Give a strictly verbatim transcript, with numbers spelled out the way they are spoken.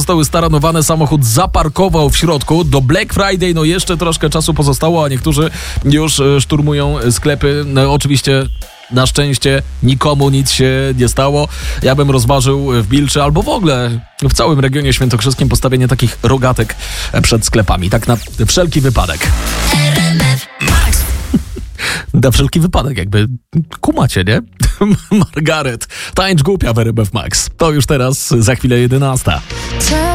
zostały staranowane, samochód zaparkował w środku. Do Black Friday no jeszcze troszkę czasu pozostało, a niektórzy już szturmują sklepy. No, oczywiście na szczęście nikomu nic się nie stało. Ja bym rozważył w Bilczy albo w ogóle w całym regionie świętokrzyskim postawienie takich rogatek przed sklepami. Tak na wszelki wypadek. Max! Na wszelki wypadek, jakby kumacie, nie? Margaret, tańcz głupia w R M F Max. To już teraz, za chwilę jedenasta.